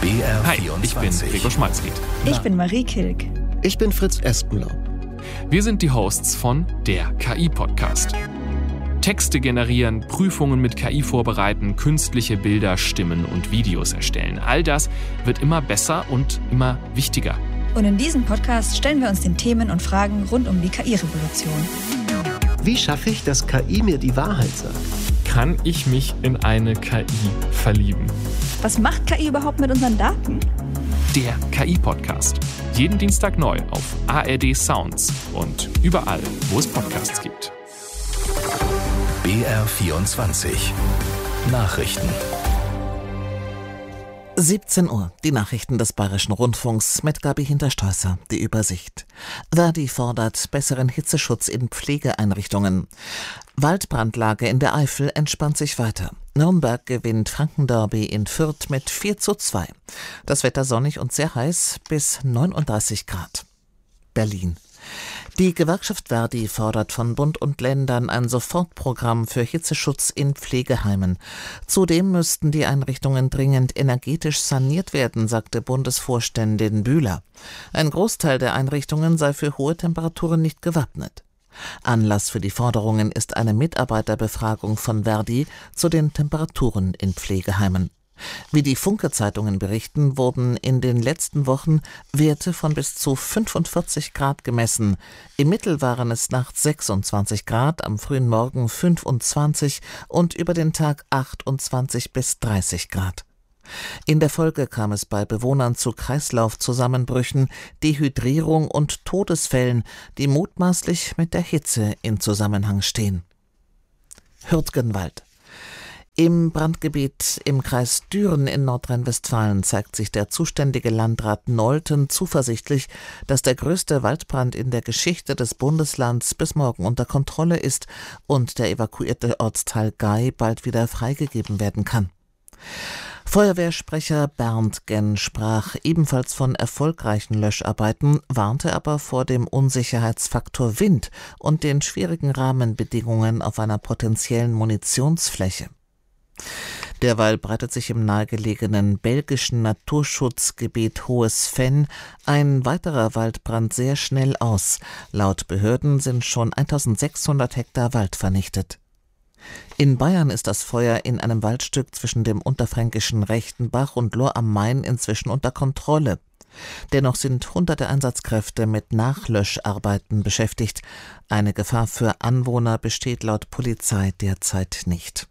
Hi, ich bin Gregor Schmalzried. Ich bin Marie Kilk. Ich bin Fritz Espenlaub. Wir sind die Hosts von der KI-Podcast. Texte generieren, Prüfungen mit KI vorbereiten, künstliche Bilder, Stimmen und Videos erstellen. All das wird immer besser und immer wichtiger. Und in diesem Podcast stellen wir uns den Themen und Fragen rund um die KI-Revolution. Wie schaffe ich, dass KI mir die Wahrheit sagt? Kann ich mich in eine KI verlieben? Was macht KI überhaupt mit unseren Daten? Der KI-Podcast. Jeden Dienstag neu auf ARD Sounds und überall, wo es Podcasts gibt. BR24 Nachrichten. 17 Uhr, die Nachrichten des Bayerischen Rundfunks mit Gabi Hinterstoesser, die Übersicht. Verdi fordert besseren Hitzeschutz in Pflegeeinrichtungen. Waldbrandlage in der Eifel entspannt sich weiter. Nürnberg gewinnt Frankenderby in Fürth mit 4:2. Das Wetter sonnig und sehr heiß bis 39 Grad. Berlin. Die Gewerkschaft Verdi fordert von Bund und Ländern ein Sofortprogramm für Hitzeschutz in Pflegeheimen. Zudem müssten die Einrichtungen dringend energetisch saniert werden, sagte Bundesvorständin Bühler. Ein Großteil der Einrichtungen sei für hohe Temperaturen nicht gewappnet. Anlass für die Forderungen ist eine Mitarbeiterbefragung von Verdi zu den Temperaturen in Pflegeheimen. Wie die Funke-Zeitungen berichten, wurden in den letzten Wochen Werte von bis zu 45 Grad gemessen. Im Mittel waren es nachts 26 Grad, am frühen Morgen 25 und über den Tag 28 bis 30 Grad. In der Folge kam es bei Bewohnern zu Kreislaufzusammenbrüchen, Dehydrierung und Todesfällen, die mutmaßlich mit der Hitze in Zusammenhang stehen. Hürtgenwald. Im Brandgebiet im Kreis Düren in Nordrhein-Westfalen zeigt sich der zuständige Landrat Nolten zuversichtlich, dass der größte Waldbrand in der Geschichte des Bundeslands bis morgen unter Kontrolle ist und der evakuierte Ortsteil Gay bald wieder freigegeben werden kann. Feuerwehrsprecher Bernd Genn sprach ebenfalls von erfolgreichen Löscharbeiten, warnte aber vor dem Unsicherheitsfaktor Wind und den schwierigen Rahmenbedingungen auf einer potenziellen Munitionsfläche. Derweil breitet sich im nahegelegenen belgischen Naturschutzgebiet Hohes Venn ein weiterer Waldbrand sehr schnell aus. Laut Behörden sind schon 1600 Hektar Wald vernichtet. In Bayern ist das Feuer in einem Waldstück zwischen dem unterfränkischen Rechtenbach und Lohr am Main inzwischen unter Kontrolle. Dennoch sind hunderte Einsatzkräfte mit Nachlöscharbeiten beschäftigt. Eine Gefahr für Anwohner besteht laut Polizei derzeit nicht.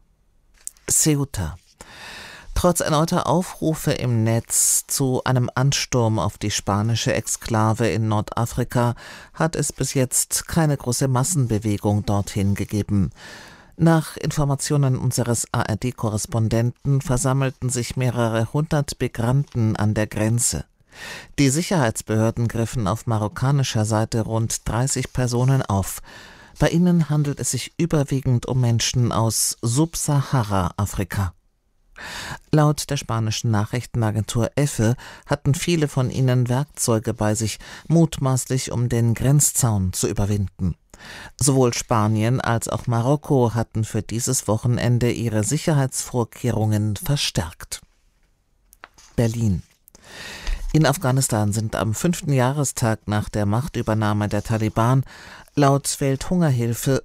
Ceuta. Trotz erneuter Aufrufe im Netz zu einem Ansturm auf die spanische Exklave in Nordafrika hat es bis jetzt keine große Massenbewegung dorthin gegeben. Nach Informationen unseres ARD-Korrespondenten versammelten sich mehrere hundert Migranten an der Grenze. Die Sicherheitsbehörden griffen auf marokkanischer Seite rund 30 Personen auf. Bei ihnen handelt es sich überwiegend um Menschen aus Subsahara-Afrika. Laut der spanischen Nachrichtenagentur EFE hatten viele von ihnen Werkzeuge bei sich, mutmaßlich um den Grenzzaun zu überwinden. Sowohl Spanien als auch Marokko hatten für dieses Wochenende ihre Sicherheitsvorkehrungen verstärkt. Berlin. In Afghanistan sind am 5. Jahrestag nach der Machtübernahme der Taliban laut Welthungerhilfe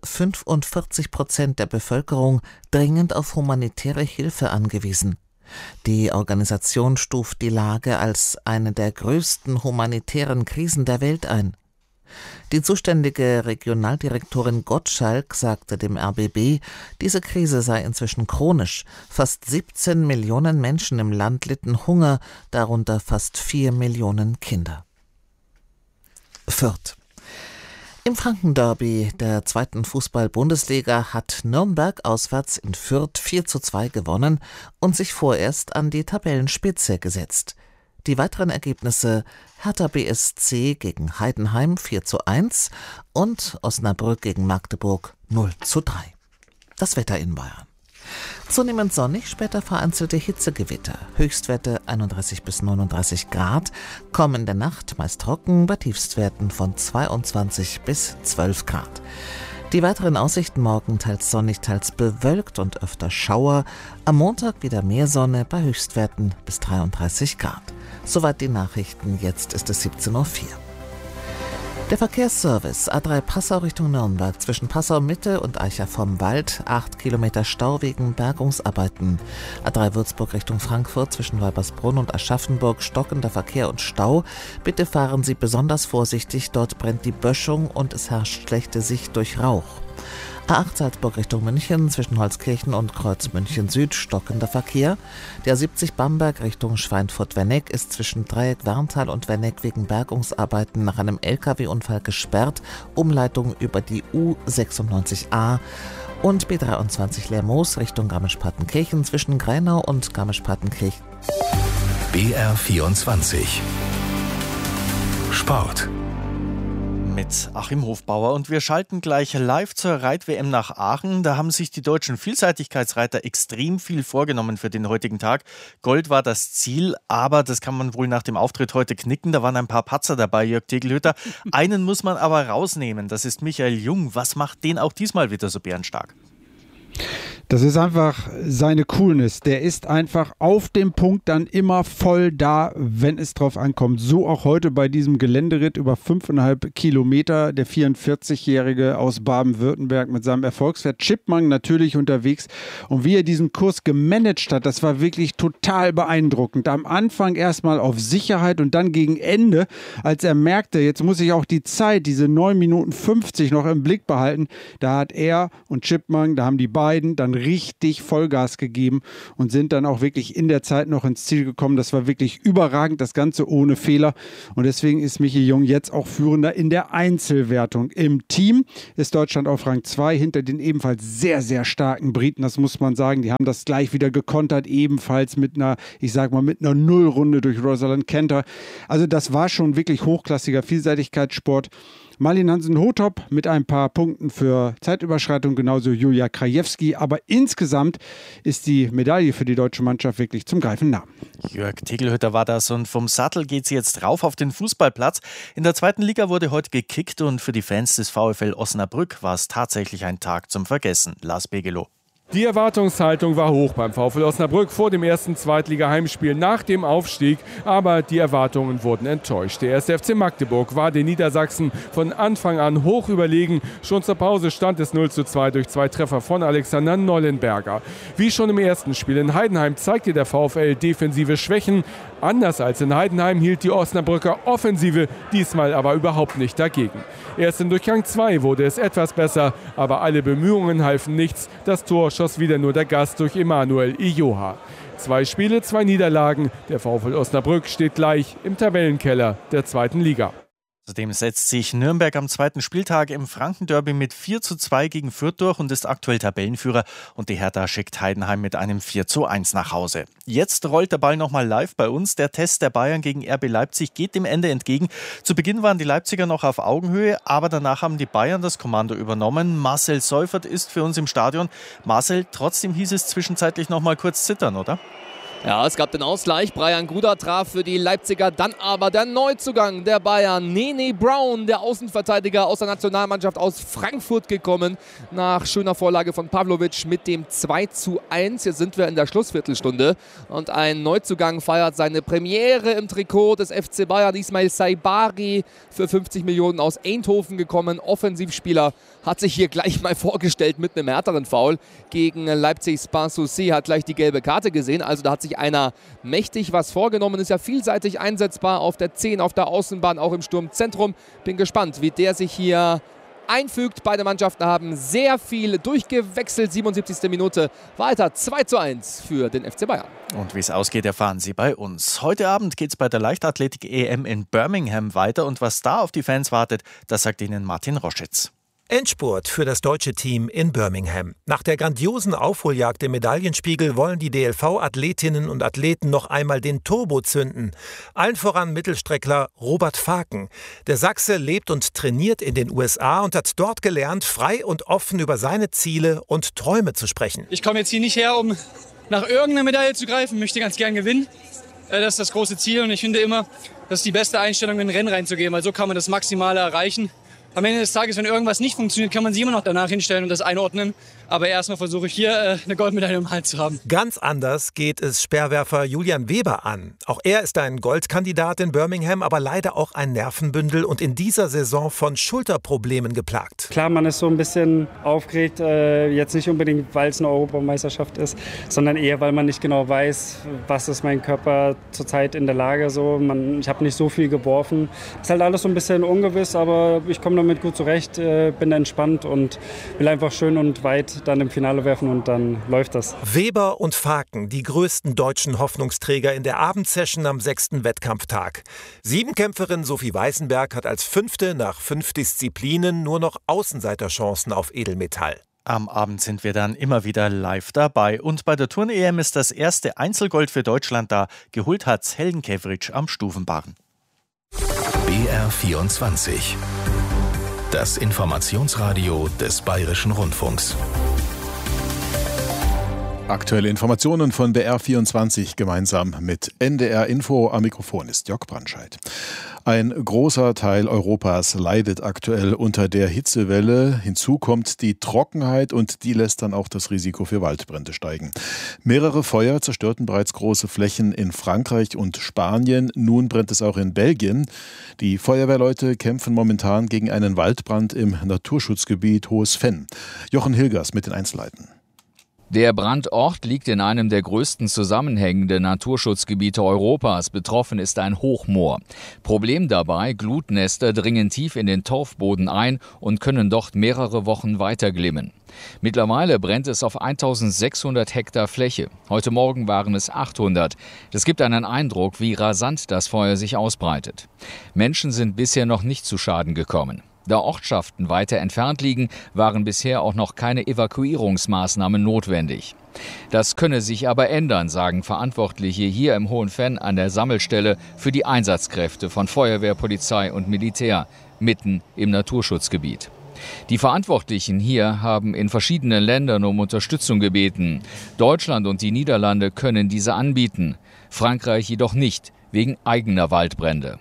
45% der Bevölkerung dringend auf humanitäre Hilfe angewiesen. Die Organisation stuft die Lage als eine der größten humanitären Krisen der Welt ein. Die zuständige Regionaldirektorin Gottschalk sagte dem RBB, diese Krise sei inzwischen chronisch. Fast 17 Millionen Menschen im Land litten Hunger, darunter fast 4 Millionen Kinder. Fürth. Im Frankenderby der 2. Fußball-Bundesliga hat Nürnberg auswärts in Fürth 4:2 gewonnen und sich vorerst an die Tabellenspitze gesetzt. Die weiteren Ergebnisse: Hertha BSC gegen Heidenheim 4:1 und Osnabrück gegen Magdeburg 0:3. Das Wetter in Bayern. Zunehmend sonnig, später vereinzelte Hitzegewitter. Höchstwerte 31 bis 39 Grad. Kommende Nacht meist trocken bei Tiefstwerten von 22 bis 12 Grad. Die weiteren Aussichten: morgen teils sonnig, teils bewölkt und öfter Schauer. Am Montag wieder mehr Sonne bei Höchstwerten bis 33 Grad. Soweit die Nachrichten, jetzt ist es 17:04 Uhr. Der Verkehrsservice: A3 Passau Richtung Nürnberg zwischen Passau Mitte und Eicher vom Wald, 8 Kilometer Stau wegen Bergungsarbeiten. A3 Würzburg Richtung Frankfurt zwischen Weibersbrunn und Aschaffenburg, stockender Verkehr und Stau. Bitte fahren Sie besonders vorsichtig, dort brennt die Böschung und es herrscht schlechte Sicht durch Rauch. A8 Salzburg Richtung München zwischen Holzkirchen und Kreuz München Süd, stockender Verkehr. Der A70 Bamberg Richtung Schweinfurt-Wenneck ist zwischen Dreieck Werntal und Wenneck wegen Bergungsarbeiten nach einem LKW-Unfall gesperrt. Umleitung über die U96a. Und B23 Lermoos Richtung Garmisch-Partenkirchen zwischen Grainau und Garmisch-Partenkirchen. BR24 Sport mit Achim Hofbauer und wir schalten gleich live zur Reit-WM nach Aachen. Da haben sich die deutschen Vielseitigkeitsreiter extrem viel vorgenommen für den heutigen Tag. Gold war das Ziel, aber das kann man wohl nach dem Auftritt heute knicken. Da waren ein paar Patzer dabei, Jörg Tegelhütter. Einen muss man aber rausnehmen, das ist Michael Jung. Was macht den auch diesmal wieder so bärenstark? Das ist einfach seine Coolness. Der ist einfach auf dem Punkt dann immer voll da, wenn es drauf ankommt. So auch heute bei diesem Geländeritt über 5,5 Kilometer. Der 44-Jährige aus Baden-Württemberg mit seinem Erfolgspferd Chipmunk natürlich unterwegs. Und wie er diesen Kurs gemanagt hat, das war wirklich total beeindruckend. Am Anfang erstmal auf Sicherheit und dann gegen Ende, als er merkte, jetzt muss ich auch die Zeit, diese 9 Minuten 50 noch im Blick behalten. Da hat er und Chipmunk, da haben die beiden dann richtig Vollgas gegeben und sind dann auch wirklich in der Zeit noch ins Ziel gekommen. Das war wirklich überragend, das Ganze ohne Fehler. Und deswegen ist Michi Jung jetzt auch Führender in der Einzelwertung. Im Team ist Deutschland auf Rang 2 hinter den ebenfalls sehr, sehr starken Briten. Das muss man sagen. Die haben das gleich wieder gekontert, ebenfalls mit einer, ich sag mal, mit einer Nullrunde durch Rosalind Kanter. Also das war schon wirklich hochklassiger Vielseitigkeitssport. Malin Hansen-Hothop mit ein paar Punkten für Zeitüberschreitung, genauso Julia Krajewski. Aber insgesamt ist die Medaille für die deutsche Mannschaft wirklich zum Greifen nah. Jörg Tegelhütter war das und vom Sattel geht sie jetzt rauf auf den Fußballplatz. In der 2. Liga wurde heute gekickt und für die Fans des VfL Osnabrück war es tatsächlich ein Tag zum Vergessen. Lars Begelow. Die Erwartungshaltung war hoch beim VfL Osnabrück vor dem ersten Zweitliga-Heimspiel nach dem Aufstieg, aber die Erwartungen wurden enttäuscht. Der 1. FC Magdeburg war den Niedersachsen von Anfang an hoch überlegen. Schon zur Pause stand es 0:2 durch 2 Treffer von Alexander Nollenberger. Wie schon im ersten Spiel in Heidenheim zeigte der VfL defensive Schwächen. Anders als in Heidenheim hielt die Osnabrücker Offensive diesmal aber überhaupt nicht dagegen. Erst in Durchgang 2 wurde es etwas besser, aber alle Bemühungen halfen nichts. Das Tor schoss wieder nur der Gast durch Emanuel Ijoha. 2 Spiele, 2 Niederlagen. Der VfL Osnabrück steht gleich im Tabellenkeller der 2. Liga. Außerdem setzt sich Nürnberg am 2. Spieltag im Frankenderby mit 4:2 gegen Fürth durch und ist aktuell Tabellenführer. Und die Hertha schickt Heidenheim mit einem 4:1 nach Hause. Jetzt rollt der Ball nochmal live bei uns. Der Test der Bayern gegen RB Leipzig geht dem Ende entgegen. Zu Beginn waren die Leipziger noch auf Augenhöhe, aber danach haben die Bayern das Kommando übernommen. Marcel Seufert ist für uns im Stadion. Marcel, trotzdem hieß es zwischenzeitlich nochmal kurz zittern, oder? Ja, es gab den Ausgleich. Brian Gruda traf für die Leipziger. Dann aber der Neuzugang der Bayern, Nene Brown, der Außenverteidiger aus der Nationalmannschaft aus Frankfurt gekommen. Nach schöner Vorlage von Pavlovic mit dem 2:1. Hier sind wir in der Schlussviertelstunde. Und ein Neuzugang feiert seine Premiere im Trikot des FC Bayern. Ismail Saibari, für 50 Millionen aus Eindhoven gekommen. Offensivspieler, hat sich hier gleich mal vorgestellt mit einem härteren Foul gegen Leipzigs Sanssouci, hat gleich die gelbe Karte gesehen. Also da hat sich einer mächtig was vorgenommen, ist ja vielseitig einsetzbar auf der 10, auf der Außenbahn, auch im Sturmzentrum. Bin gespannt, wie der sich hier einfügt. Beide Mannschaften haben sehr viel durchgewechselt. 77. Minute weiter 2:1 für den FC Bayern. Und wie es ausgeht, erfahren Sie bei uns. Heute Abend geht es bei der Leichtathletik-EM in Birmingham weiter. Und was da auf die Fans wartet, das sagt Ihnen Martin Roschitz. Endspurt für das deutsche Team in Birmingham. Nach der grandiosen Aufholjagd im Medaillenspiegel wollen die DLV-Athletinnen und Athleten noch einmal den Turbo zünden. Allen voran Mittelstreckler Robert Faken. Der Sachse lebt und trainiert in den USA und hat dort gelernt, frei und offen über seine Ziele und Träume zu sprechen. Ich komme jetzt hier nicht her, um nach irgendeiner Medaille zu greifen. Ich möchte ganz gern gewinnen. Das ist das große Ziel und ich finde immer, das ist die beste Einstellung, in ein Rennen reinzugehen, weil so kann man das Maximale erreichen. Am Ende des Tages, wenn irgendwas nicht funktioniert, kann man sich immer noch danach hinstellen und das einordnen. Aber erstmal versuche ich hier eine Goldmedaille im Hals zu haben. Ganz anders geht es Speerwerfer Julian Weber an. Auch er ist ein Goldkandidat in Birmingham, aber leider auch ein Nervenbündel und in dieser Saison von Schulterproblemen geplagt. Klar, man ist so ein bisschen aufgeregt, jetzt nicht unbedingt, weil es eine Europameisterschaft ist, sondern eher, weil man nicht genau weiß, was ist mein Körper zurzeit in der Lage. Ich habe nicht so viel geworfen. Ist halt alles so ein bisschen ungewiss, aber ich komme damit gut zurecht, bin entspannt und will einfach schön und weit dann im Finale werfen und dann läuft das. Weber und Faken, die größten deutschen Hoffnungsträger in der Abendsession am 6. Wettkampftag. Siebenkämpferin Sophie Weißenberg hat als 5. nach 5 Disziplinen nur noch Außenseiterchancen auf Edelmetall. Am Abend sind wir dann immer wieder live dabei. Und bei der Turn-EM ist das erste Einzelgold für Deutschland da. Geholt hat's Helen Kevritsch am Stufenbarren. BR24. Das Informationsradio des Bayerischen Rundfunks. Aktuelle Informationen von BR24 gemeinsam mit NDR Info. Am Mikrofon ist Jörg Brandscheid. Ein großer Teil Europas leidet aktuell unter der Hitzewelle. Hinzu kommt die Trockenheit und die lässt dann auch das Risiko für Waldbrände steigen. Mehrere Feuer zerstörten bereits große Flächen in Frankreich und Spanien. Nun brennt es auch in Belgien. Die Feuerwehrleute kämpfen momentan gegen einen Waldbrand im Naturschutzgebiet Hohes Venn. Jochen Hilgers mit den Einzelheiten. Der Brandort liegt in einem der größten zusammenhängenden Naturschutzgebiete Europas. Betroffen ist ein Hochmoor. Problem dabei, Glutnester dringen tief in den Torfboden ein und können dort mehrere Wochen weiter glimmen. Mittlerweile brennt es auf 1600 Hektar Fläche. Heute Morgen waren es 800. Das gibt einen Eindruck, wie rasant das Feuer sich ausbreitet. Menschen sind bisher noch nicht zu Schaden gekommen. Da Ortschaften weiter entfernt liegen, waren bisher auch noch keine Evakuierungsmaßnahmen notwendig. Das könne sich aber ändern, sagen Verantwortliche hier im Hohen Venn an der Sammelstelle für die Einsatzkräfte von Feuerwehr, Polizei und Militär mitten im Naturschutzgebiet. Die Verantwortlichen hier haben in verschiedenen Ländern um Unterstützung gebeten. Deutschland und die Niederlande können diese anbieten, Frankreich jedoch nicht, wegen eigener Waldbrände.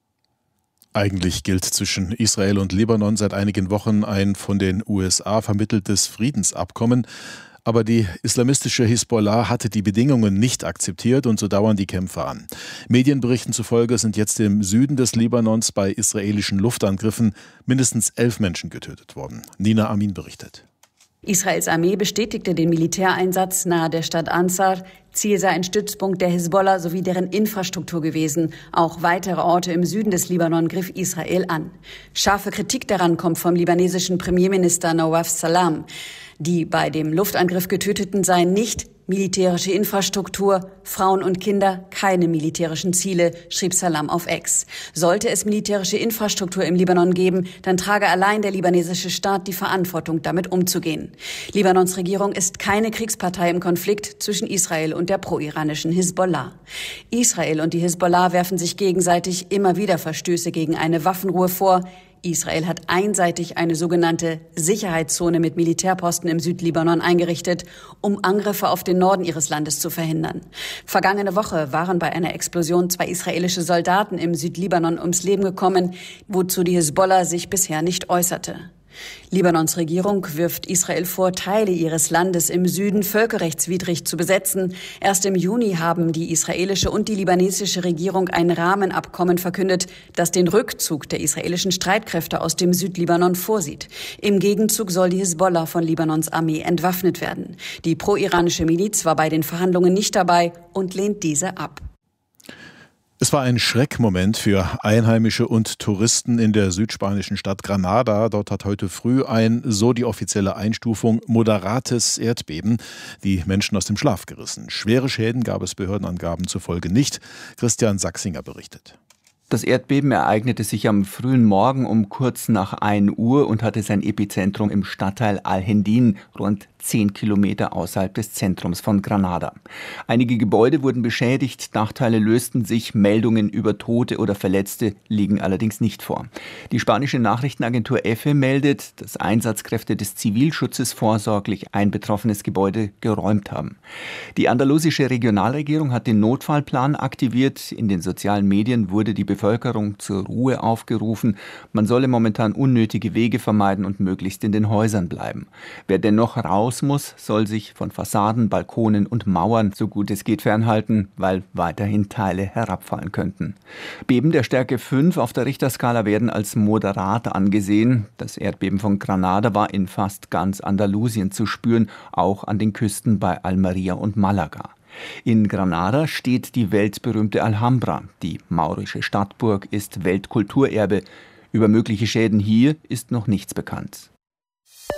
Eigentlich gilt zwischen Israel und Libanon seit einigen Wochen ein von den USA vermitteltes Friedensabkommen. Aber die islamistische Hisbollah hatte die Bedingungen nicht akzeptiert und so dauern die Kämpfe an. Medienberichten zufolge sind jetzt im Süden des Libanons bei israelischen Luftangriffen mindestens 11 Menschen getötet worden. Nina Amin berichtet. Israels Armee bestätigte den Militäreinsatz nahe der Stadt Ansar. Ziel sei ein Stützpunkt der Hisbollah sowie deren Infrastruktur gewesen. Auch weitere Orte im Süden des Libanon griff Israel an. Scharfe Kritik daran kommt vom libanesischen Premierminister Nawaf Salam. Die bei dem Luftangriff Getöteten seien nicht militärische Infrastruktur, Frauen und Kinder, keine militärischen Ziele, schrieb Salam auf X. Sollte es militärische Infrastruktur im Libanon geben, dann trage allein der libanesische Staat die Verantwortung, damit umzugehen. Libanons Regierung ist keine Kriegspartei im Konflikt zwischen Israel und der pro-iranischen Hisbollah. Israel und die Hisbollah werfen sich gegenseitig immer wieder Verstöße gegen eine Waffenruhe vor. Israel hat einseitig eine sogenannte Sicherheitszone mit Militärposten im Südlibanon eingerichtet, um Angriffe auf den Norden ihres Landes zu verhindern. Vergangene Woche waren bei einer Explosion 2 israelische Soldaten im Südlibanon ums Leben gekommen, wozu die Hisbollah sich bisher nicht äußerte. Libanons Regierung wirft Israel vor, Teile ihres Landes im Süden völkerrechtswidrig zu besetzen. Erst im Juni haben die israelische und die libanesische Regierung ein Rahmenabkommen verkündet, das den Rückzug der israelischen Streitkräfte aus dem Südlibanon vorsieht. Im Gegenzug soll die Hisbollah von Libanons Armee entwaffnet werden. Die pro-iranische Miliz war bei den Verhandlungen nicht dabei und lehnt diese ab. Es war ein Schreckmoment für Einheimische und Touristen in der südspanischen Stadt Granada. Dort hat heute früh so die offizielle Einstufung, moderates Erdbeben die Menschen aus dem Schlaf gerissen. Schwere Schäden gab es Behördenangaben zufolge nicht. Christian Sachsinger berichtet. Das Erdbeben ereignete sich am frühen Morgen um kurz nach 1 Uhr und hatte sein Epizentrum im Stadtteil Alhendín, rund 10 Kilometer außerhalb des Zentrums von Granada. Einige Gebäude wurden beschädigt, Dachteile lösten sich, Meldungen über Tote oder Verletzte liegen allerdings nicht vor. Die spanische Nachrichtenagentur EFE meldet, dass Einsatzkräfte des Zivilschutzes vorsorglich ein betroffenes Gebäude geräumt haben. Die andalusische Regionalregierung hat den Notfallplan aktiviert. In den sozialen Medien wurde die Bevölkerung zur Ruhe aufgerufen. Man solle momentan unnötige Wege vermeiden und möglichst in den Häusern bleiben. Wer dennoch raus muss, soll sich von Fassaden, Balkonen und Mauern so gut es geht fernhalten, weil weiterhin Teile herabfallen könnten. Beben der Stärke 5 auf der Richterskala werden als moderat angesehen. Das Erdbeben von Granada war in fast ganz Andalusien zu spüren, auch an den Küsten bei Almería und Malaga. In Granada steht die weltberühmte Alhambra. Die maurische Stadtburg ist Weltkulturerbe. Über mögliche Schäden hier ist noch nichts bekannt.